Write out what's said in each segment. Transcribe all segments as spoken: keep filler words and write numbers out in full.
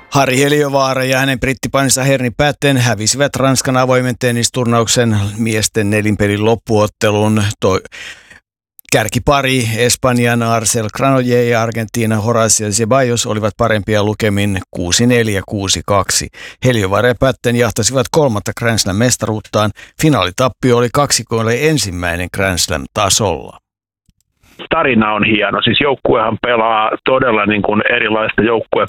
Harri Heliövaara ja hänen brittipainissa Herni Patten hävisivät Ranskan avoimen tennisturnauksen miesten nelinpelin loppuottelun. Toi kärkipari Espanjan Arcel Granollers ja Argentiina Horacio Zeballos olivat parempia lukemin kuusi neljä kuusi kaksi. Heliövaara ja Patten jahtasivat kolmatta Grand Slam-mestaruuttaan. Finaalitappio oli kaksikoille ensimmäinen Grand Slam-tasolla. Tarina on hieno. Siis joukkuehan pelaa todella niin kuin erilaista joukkue.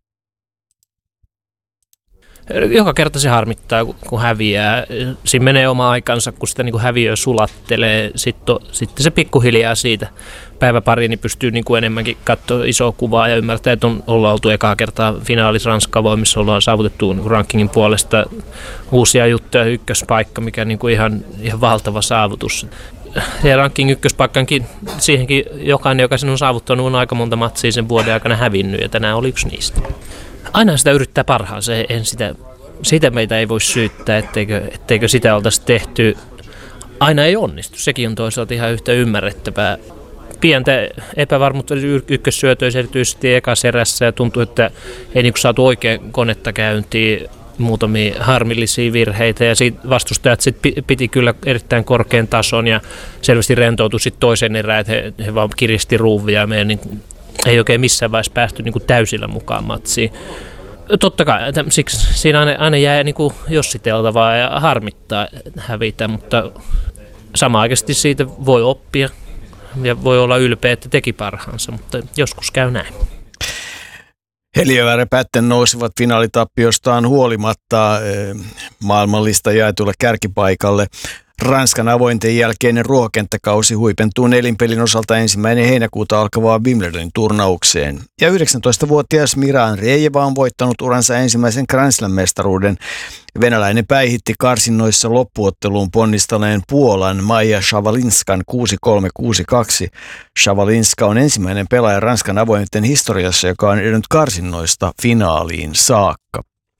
Joka kerta se harmittaa, kun häviää. Siinä menee oma aikansa, kun sitä niin kuin häviöä sulattelee. Sitten, sitten se pikkuhiljaa siitä päiväpariin niin pystyy niin kuin enemmänkin katsoa isoa kuvaa ja ymmärtää, että on, ollaan oltu ekaa kertaa finaalissa Ranska missä ollaan saavutettu niin rankingin puolesta uusia juttuja, ykköspaikka, mikä on niin kuin ihan, ihan valtava saavutus. Ja ranking ykköspaikkankin, siihenkin jokainen, joka sen on saavuttanut, on aika monta matsia sen vuoden aikana hävinnyt ja tänään oli yksi niistä. Aina sitä yrittää parhaansa, en sitä, sitä meitä ei voi syyttää, etteikö, etteikö sitä oltaisi tehty. Aina ei onnistu, sekin on toisaalta ihan yhtä ymmärrettävää. Pientä epävarmuutta ykkössyötöissä erityisesti ekassa erässä ja tuntuu, että ei niin saatu oikein konetta käyntiin, muutamia harmillisia virheitä ja siitä vastustajat sit piti kyllä erittäin korkean tason ja selvästi rentoutui sitten toisen erään, että he, he vaan kiristi ruuvia ja meidän niin ei oikein missään vaiheessa päästy niin kuin täysillä mukaan matsiin. Totta kai, siksi siinä aina, aina jää niin kuin jossiteltavaa ja harmittaa hävitä, mutta samaaikaisesti siitä voi oppia ja voi olla ylpeä, että teki parhaansa, mutta joskus käy näin. Heliövaara ja Patten nousivat finaalitappioistaan huolimatta maailmanlista jaetulle kärkipaikalle. Ranskan avointen jälkeinen ruohokenttäkausi huipentuu nelinpelin osalta ensimmäinen heinäkuuta alkavaan Wimbledonin turnaukseen. Ja yhdeksäntoistavuotias Mira Andreeva on voittanut uransa ensimmäisen Grand Slam-mestaruuden. Venäläinen päihitti karsinnoissa loppuotteluun ponnistaneen Puolan Maja Szawalinskan kuusi kolme kuusi kaksi. Szawalинska on ensimmäinen pelaaja Ranskan avointen historiassa, joka on edennyt karsinnoista finaaliin saakka.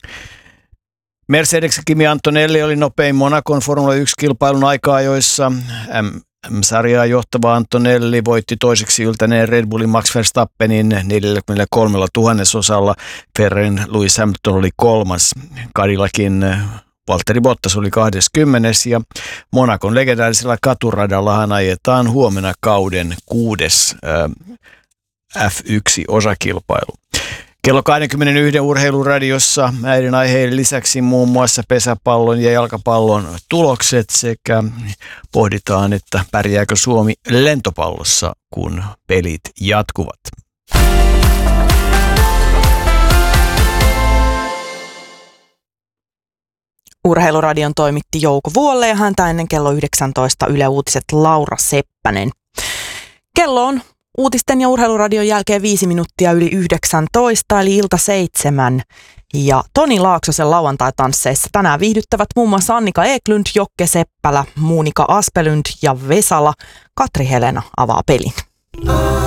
Mercedes Kimi Antonelli oli nopein Monacon Formula yksi-kilpailun aika-ajoissa. M-sarjaa johtava Antonelli voitti toiseksi yltäneen Red Bullin Max Verstappenin neljäkymmentäkolme tuhannesosalla. Ferrarin Lewis Hamilton oli kolmas. Cadillacin Valtteri Bottas oli kahdeskymmenes ja Monacon legendaarisella katuradallahan ajetaan huomenna kauden kuudes äh, F yksi -osakilpailu. Kello kaksikymmentäyksi Urheiluradiossa näiden aiheiden lisäksi muun muassa pesäpallon ja jalkapallon tulokset sekä pohditaan, että pärjääkö Suomi lentopallossa, kun pelit jatkuvat. Urheiluradion toimitti Jouko Vuolle ja häntä ennen kello yhdeksäntoista Yle Uutiset Laura Seppänen. Kello on uutisten ja urheiluradion jälkeen viisi minuuttia yli yhdeksäntoista, eli ilta seitsemän. Ja Toni Laaksosen lauantai-tansseissa tänään viihdyttävät muun muassa Annika Eklund, Jokke Seppälä, Muunika Aspelund ja Vesala. Katri Helena avaa pelin.